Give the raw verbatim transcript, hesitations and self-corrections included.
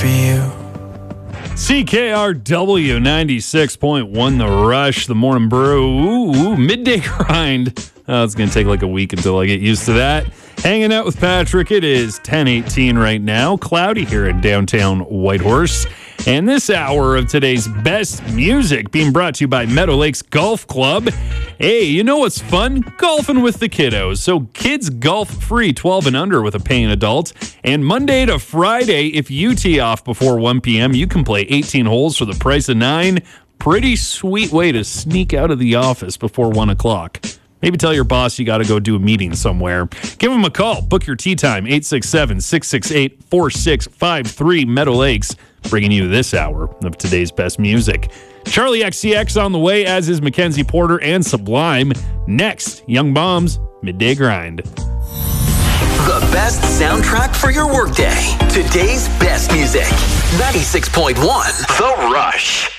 for you. C K R W ninety-six point one The Rush, the Morning Brew. Ooh, ooh, midday grind. Oh, it's going to take like a week until I get used to that. Hanging out with Patrick. It is ten eighteen right now. Cloudy here in downtown Whitehorse. And this hour of today's best music being brought to you by Meadow Lakes Golf Club. Hey, you know what's fun? Golfing with the kiddos. So kids golf free twelve and under with a paying adult. And Monday to Friday, if you tee off before one p.m., you can play eighteen holes for the price of nine. Pretty sweet way to sneak out of the office before one o'clock. Maybe tell your boss you got to go do a meeting somewhere. Give them a call. Book your tee time, eight six seven, six six eight, four six five three. Meadow Lakes, bringing you this hour of today's best music. Charlie X C X on the way, as is Mackenzie Porter and Sublime. Next, Young Bombs, Midday Grind. The best soundtrack for your workday. Today's best music. ninety-six point one The Rush.